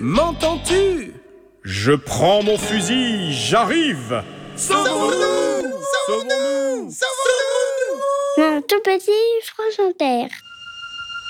M'entends-tu? Je prends mon fusil, j'arrive. Sauvons-nous! Sauvons-nous! Sauvons-nous! Mon tout petit France Inter.